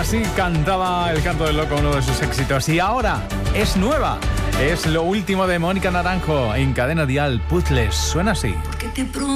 Así cantaba El Canto del Loco, uno de sus éxitos. Y ahora es nueva. Es lo último de Mónica Naranjo en Cadena Dial, Puzzles. Suena así.